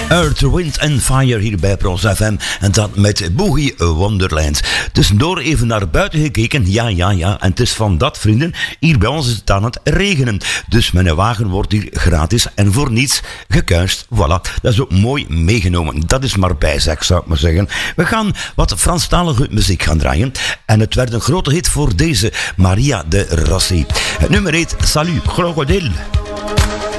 Earth, Wind and Fire hier bij Pros FM. En dat met Boogie Wonderland. Tussendoor even naar buiten gekeken. Ja. En het is van dat, vrienden. Hier bij ons is het aan het regenen. Dus mijn wagen wordt hier gratis en voor niets gekuist. Voilà. Dat is ook mooi meegenomen. Dat is maar bijzaak, zou ik maar zeggen. We gaan wat Franstalige muziek gaan draaien. En het werd een grote hit voor deze Maria de Rossi. Het nummer heet Salut Crocodile.